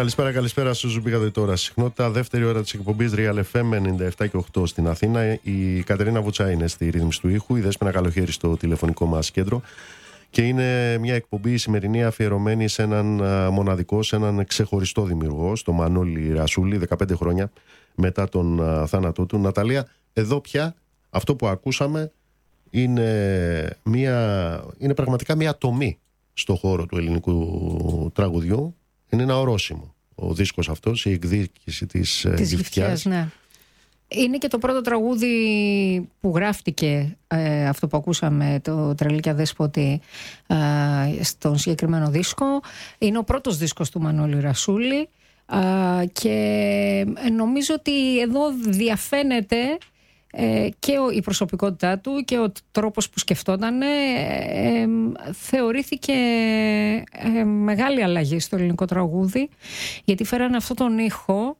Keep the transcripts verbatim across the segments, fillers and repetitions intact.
Καλησπέρα, καλησπέρα στους πήγατε τώρα. Συχνότητα δεύτερη ώρα της εκπομπής Real εφ εμ ενενήντα επτά και οκτώ στην Αθήνα. Η Κατερίνα Βουτσά είναι στη ρύθμιση του ήχου, η Δέσποινα Καλοχέρη στο τηλεφωνικό μας κέντρο. Και είναι μια εκπομπή σημερινή αφιερωμένη σε έναν μοναδικό, σε έναν ξεχωριστό δημιουργό, στο Μανώλη Ρασούλη, δεκαπέντε χρόνια μετά τον θάνατό του. Ναταλία, εδώ πια αυτό που ακούσαμε είναι, μια, είναι πραγματικά μια τομή στο χώρο του ελληνικού τραγουδιού. Είναι ένα ορόσημο ο δίσκος αυτός, η εκδίκηση της, της Γυφτιάς. Ναι. Είναι και το πρώτο τραγούδι που γράφτηκε, ε, αυτό που ακούσαμε, το Τρελή και Αδέσποτη, ε, στον συγκεκριμένο δίσκο. Είναι ο πρώτος δίσκος του Μανώλη Ρασούλη, ε, και νομίζω ότι εδώ διαφαίνεται ε, και ο, η προσωπικότητά του και ο τρόπος που σκεφτόταν. ε, ε, θεωρήθηκε ε, μεγάλη αλλαγή στο ελληνικό τραγούδι, γιατί φέρανε αυτόν τον ήχο,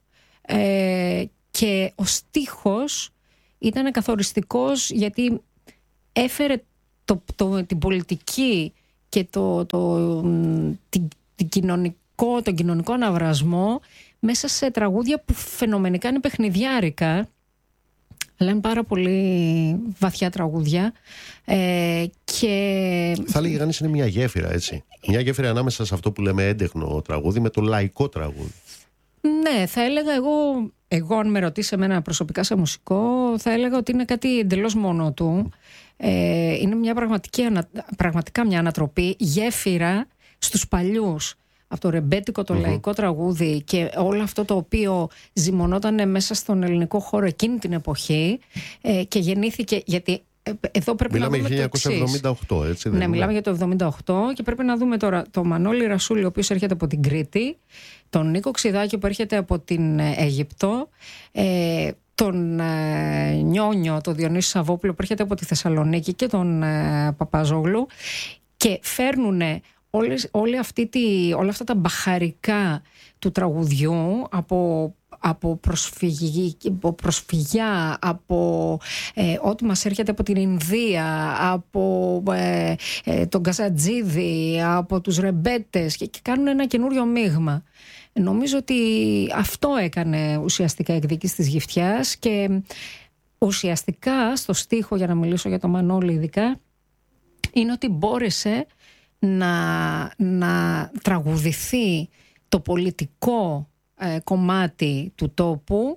ε, και ο στίχος ήταν καθοριστικός, γιατί έφερε το, το, την πολιτική και το, το, την, την κοινωνικό, τον κοινωνικό αναβρασμό μέσα σε τραγούδια που φαινομενικά είναι παιχνιδιάρικα, αλλά είναι πάρα πολύ βαθιά τραγούδια, ε, και... Θα έλεγε κανείς είναι μια γέφυρα, έτσι. Μια γέφυρα ανάμεσα σε αυτό που λέμε έντεχνο τραγούδι με το λαϊκό τραγούδι. Ναι, θα έλεγα εγώ, εγώ αν με ρωτήσει εμένα προσωπικά σε μουσικό, θα έλεγα ότι είναι κάτι εντελώς μόνο του. Ε, είναι μια πραγματική, πραγματικά μια ανατροπή, γέφυρα στους παλιούς. Από το ρεμπέτικο, το mm-hmm. λαϊκό τραγούδι και όλο αυτό το οποίο ζυμωνόταν μέσα στον ελληνικό χώρο εκείνη την εποχή, ε, και γεννήθηκε, γιατί εδώ πρέπει μιλάμε να δούμε για χίλια εννιακόσια εβδομήντα οκτώ, έτσι δεν ναι, είναι? μιλάμε για το εβδομήντα οκτώ και πρέπει να δούμε τώρα το Μανώλη Ρασούλη, ο οποίος έρχεται από την Κρήτη, τον Νίκο Ξηδάκη που έρχεται από την Αίγυπτο, ε, τον ε, Νιόνιο, τον Διονύση Σαββόπουλο που έρχεται από τη Θεσσαλονίκη και τον ε, Παπαζόγλου, και φέρνουν όλες, όλη αυτή τη, όλα αυτά τα μπαχαρικά του τραγουδιού από... από προσφυγή, από προσφυγιά, από ε, ό,τι μας έρχεται από την Ινδία, από ε, ε, τον Καζατζίδη, από τους ρεμπέτες, και, και κάνουν ένα καινούριο μείγμα. Νομίζω ότι αυτό έκανε ουσιαστικά εκδίκηση της Γυφτιάς, και ουσιαστικά στο στίχο, για να μιλήσω για το Μανώλη ειδικά, είναι ότι μπόρεσε να, να τραγουδηθεί το πολιτικό κομμάτι του τόπου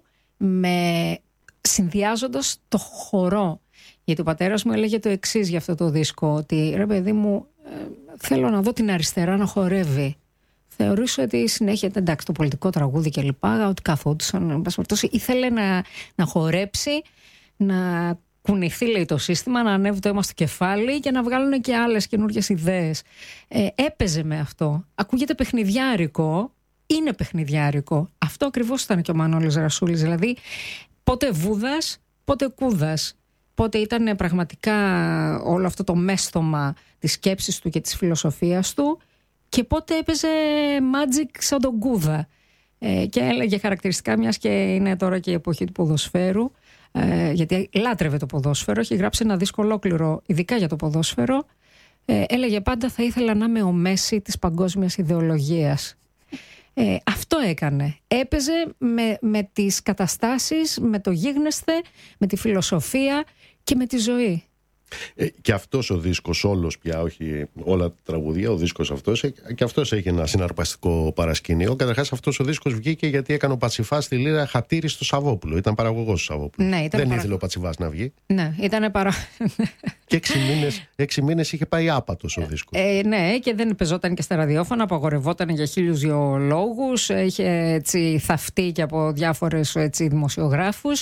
με, συνδυάζοντας το χορό. Γιατί ο πατέρας μου έλεγε το εξής για αυτό το δίσκο, ότι ρε παιδί μου, ε, θέλω να δω την αριστερά να χορεύει. Θεωρήσω ότι συνέχεια, εντάξει, το πολιτικό τραγούδι και λοιπά, ότι καθόντουσαν, ήθελε να, να χορέψει, να κουνηθεί, λέει, το σύστημα, να ανέβει το αίμα στο κεφάλι και να βγάλουν και άλλες καινούργιες ιδέες. Ε, έπαιζε με αυτό. Ακούγεται παιχνιδιάρικο. Είναι παιχνιδιάρικο. Αυτό ακριβώς ήταν και ο Μανώλης Ρασούλης. Δηλαδή, πότε Βούδας, πότε Κούδας. Πότε ήταν πραγματικά όλο αυτό το μέστομα της σκέψης του και της φιλοσοφίας του, και πότε έπαιζε magic σαν τον Κούδα. Ε, και έλεγε χαρακτηριστικά, μιας και είναι τώρα και η εποχή του ποδοσφαίρου, ε, γιατί λάτρευε το ποδόσφαιρο, έχει γράψει ένα δίσκο ολόκληρο ειδικά για το ποδόσφαιρο. Ε, έλεγε πάντα, θα ήθελα να είμαι ο Μέση της παγκόσμιας ιδεολογίας. Ε, αυτό έκανε. Έπαιζε με, με τις καταστάσεις, με το γίγνεσθε, με τη φιλοσοφία και με τη ζωή. Ε, και αυτός ο δίσκος όλος πια, όχι όλα τα τραγουδία, ο δίσκος αυτός, και αυτός έχει ένα συναρπαστικό παρασκήνιο. Καταρχάς αυτός ο δίσκος βγήκε γιατί έκανε ο Πατσιφάς στη Λύρα χατήρι στο Σαββόπουλο. Ήταν παραγωγός του Σαββόπουλου. Ναι, ήταν δεν παρα... ήθελε ο Πατσιφάς να βγει. Ναι, ήταν παρα... Και έξι μήνες, έξι μήνες είχε πάει άπατος ο δίσκος. Ε, ναι, και δεν πεζόταν και στα ραδιόφωνα, απαγορευόταν για χίλιους δυο λόγους. Είχε έτσι θαυτεί και από διάφορες έτσι δημοσιογράφους.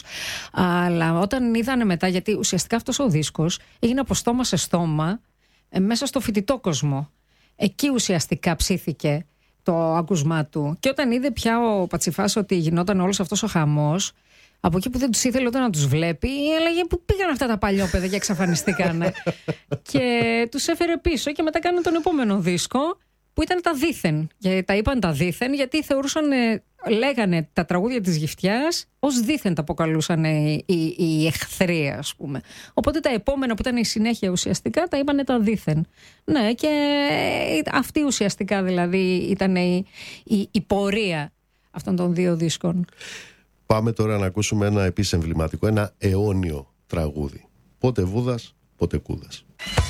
Αλλά όταν είδανε μετά, γιατί ουσιαστικά αυτός ο δίσκος έγινε από στόμα σε στόμα ε, μέσα στο φοιτητό κόσμο. Εκεί ουσιαστικά ψήθηκε το άκουσμά του. Και όταν είδε πια ο Πατσιφάς ότι γινόταν όλος αυτός ο χαμός, από εκεί που δεν τους ήθελε όταν να τους βλέπει, έλεγε πού πήγαν αυτά τα παλιόπαιδα και εξαφανιστήκανε. Και τους έφερε πίσω και μετά κάνανε τον επόμενο δίσκο, που ήταν τα δήθεν. Και τα είπαν τα δήθεν γιατί θεωρούσαν, λέγανε τα τραγούδια της Γυφτιάς ως δήθεν τα αποκαλούσαν οι, οι, οι εχθροί, ας πούμε. Οπότε τα επόμενα που ήταν η συνέχεια ουσιαστικά τα είπανε τα δήθεν. Ναι, και αυτή ουσιαστικά δηλαδή ήταν η, η, η πορεία αυτών των δύο δίσκων. Πάμε τώρα να ακούσουμε ένα επίσης εμβληματικό, ένα αιώνιο τραγούδι. Πότε Βούδας, πότε Κούδας.